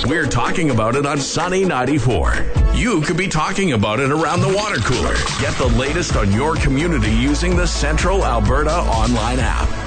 we're talking about it on Sunny 94. You could be talking about it around the water cooler. Get the latest on your community using the Central Alberta online app.